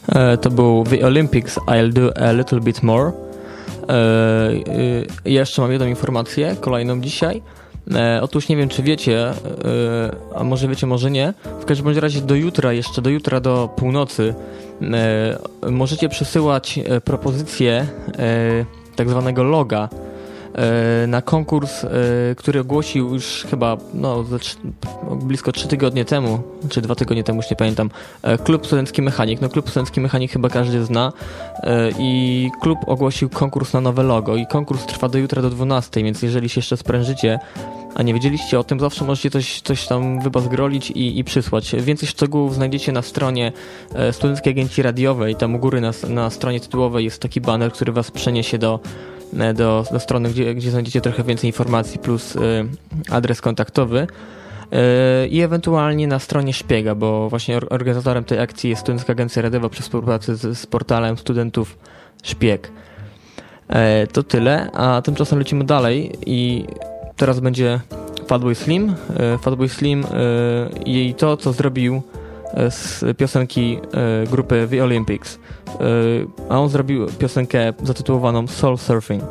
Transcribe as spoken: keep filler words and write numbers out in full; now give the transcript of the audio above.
To był The Olympics, I'll Do a Little Bit More. Jeszcze mam jedną informację, kolejną dzisiaj. Otóż nie wiem, czy wiecie, a może wiecie, może nie. W każdym bądź razie do jutra, jeszcze do jutra do północy możecie przesyłać propozycje tak zwanego loga na konkurs, który ogłosił już chyba no, blisko trzy tygodnie temu, czy dwa tygodnie temu, już nie pamiętam, Klub Studencki Mechanik. No Klub Studencki Mechanik chyba każdy zna i klub ogłosił konkurs na nowe logo i konkurs trwa do jutra do dwunastej, więc jeżeli się jeszcze sprężycie, a nie wiedzieliście o tym, zawsze możecie coś, coś tam wybazgrolić i, i przysłać. Więcej szczegółów znajdziecie na stronie Studenckiej Agencji Radiowej. Tam u góry na, na stronie tytułowej jest taki baner, który was przeniesie do Do, do strony, gdzie, gdzie znajdziecie trochę więcej informacji plus y, adres kontaktowy y, i ewentualnie na stronie Szpiega, bo właśnie organizatorem tej akcji jest Studencka Agencja Radiowa przy współpracy z, z portalem studentów Szpieg. Y, to tyle, a tymczasem lecimy dalej i teraz będzie Fatboy Slim. Y, Fatboy Slim y, i to, co zrobił z piosenki y, grupy The Olympics. Y, a on zrobił piosenkę zatytułowaną Soul Surfing.